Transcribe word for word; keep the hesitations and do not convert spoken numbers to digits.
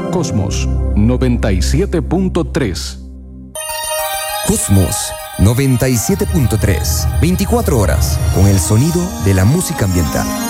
Cosmos noventa y siete punto tres. Cosmos noventa y siete punto tres. veinticuatro horas con el sonido de la música ambiental.